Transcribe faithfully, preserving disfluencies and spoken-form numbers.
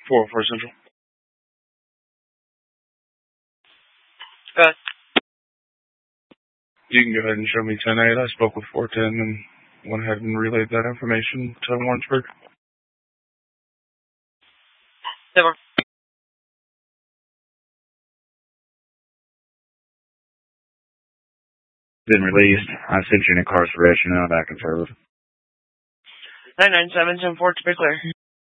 four oh four Central. Go ahead. You can go ahead and show me ten eight. I spoke with four ten and went ahead and relayed that information to Warrensburg. Never. Been released. I sent you an incarceration. Now back and forth. nine nine seven ten four to be clear.